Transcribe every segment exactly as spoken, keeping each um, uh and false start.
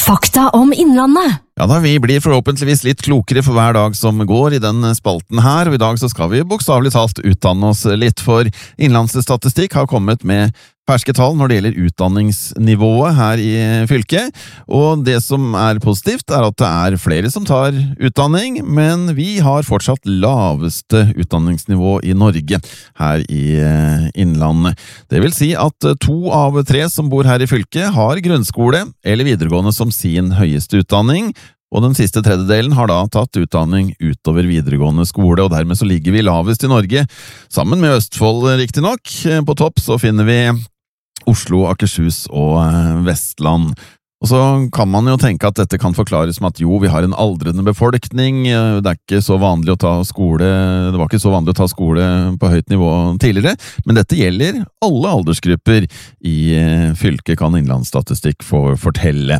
Fakta om Innlandet. Ja da, vi blir forhåpentligvis litt klokere for hver dag som går i den spalten her, og i dag så skal vi bokstavelig talt utdanne oss litt, for Innlandsstatistikk har kommet med ferske tall når det gjelder utdanningsnivået her i fylket, og det som er positivt er at det er flere som tar utdanning, men vi har fortsatt laveste utdanningsnivå i Norge her i Innlandet. Det vil si at to av tre som bor her i fylket har grunnskole eller videregående som sin høyeste utdanning, og den siste tredjedelen har da tatt utdanning utover videregående skole, og dermed så ligger vi lavest i Norge, sammen med Østfold riktig nok. På topp så finner vi Oslo, Akershus og Vestland. Og så kan man jo tenke at dette kan forklares med at jo, vi har en aldrende befolkning, det er ikke så vanlig å ta skole, det var ikke så vanlig å ta skole på høyt nivå tidligere, men dette gjelder alle aldersgrupper i fylket, kan Innlandsstatistikk få fortelle.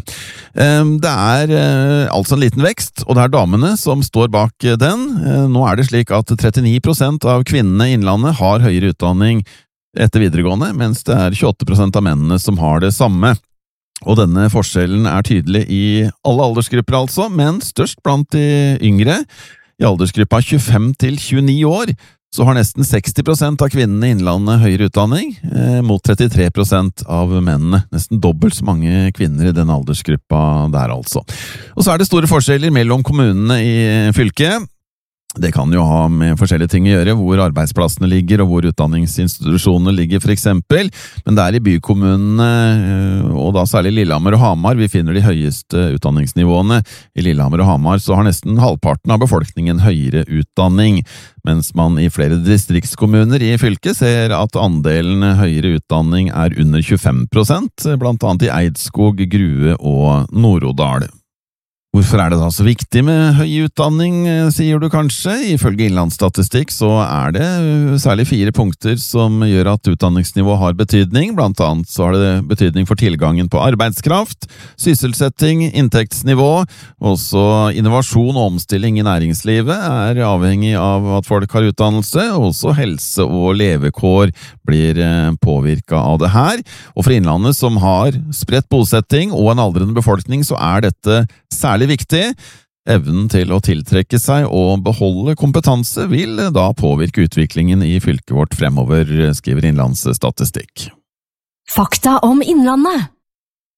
Det er altså en liten vekst, og det er damene som står bak den. Nå er det slik at trettini prosent av kvinnene i Innlandet har høyere utdanning etter videregående, mens det er tjueåtte prosent av mennene som har det samme. Og denne forskjellen er tydelig i alle aldersgrupper altså, men størst blant de yngre. I aldersgruppa tjuefem til tjueni år så har nesten seksti prosent av kvinnene i Innlandet høyere utdanning, eh, mot trettitre prosent av mennene. Nesten dobbelt så mange kvinner i den aldersgruppa der altså. Og så er det store forskjeller mellom kommunene i fylket. Det kan jo ha med forskjellige ting å gjøre, hvor arbeidsplassene ligger og hvor utdanningsinstitusjonene ligger for eksempel, men det er i bykommunene, og da særlig Lillehammer og Hamar, vi finner de høyeste utdanningsnivåene. I Lillehammer og Hamar så har nesten halvparten av befolkningen høyere utdanning, mens man i flere distriktskommuner i fylket ser at andelen høyere utdanning er under tjuefem prosent, blant annet i Eidskog, Grue og Nord-Odal. Hvorfor er det da så viktig med høy utdanning, sier du kanskje? Ifølge Innlandsstatistikk så er det særlig fire punkter som gjør at utdanningsnivå har betydning. Blant annet så har det betydning for tilgangen på arbeidskraft, sysselsetting, inntektsnivå, også innovasjon og omstilling i næringslivet er avhengig av at folk har utdannelse, og også helse og levekår blir påvirket av det her. Og for Innlandet som har spredt bosetting og en aldrende befolkning så er dette særlig viktig. Evnen til å tiltrekke seg og beholde kompetanse vil da påvirke utviklingen i fylket vårt fremover, skriver Innlandsstatistikk. Fakta om Innlandet.